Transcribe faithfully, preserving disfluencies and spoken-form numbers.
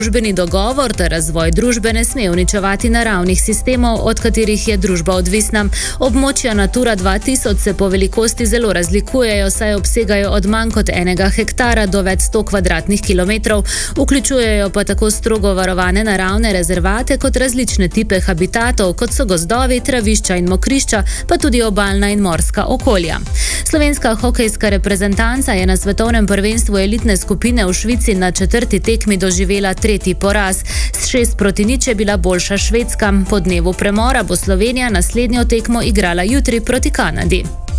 Družbeni dogovor ter razvoj družbe ne sme uničevati naravnih sistemov, od katerih je družba odvisna. Območja Natura dva tisoč se po velikosti zelo razlikujejo, saj obsegajo od manj kot enega hektara do več sto kvadratnih kilometrov, vključujejo pa tako strogo varovane naravne rezervate kot različne tipe habitatov, kot so gozdovi, travišča in mokrišča, pa tudi obalna in morska okolja. Slovenska hokejska reprezentanca je na svetovnem prvenstvu elitne skupine v Švici na četrti tekmi doživela tretji poraz. S šest proti nič je bila boljša Švedska. Po dnevu premora bo Slovenija naslednjo tekmo igrala jutri proti Kanadi.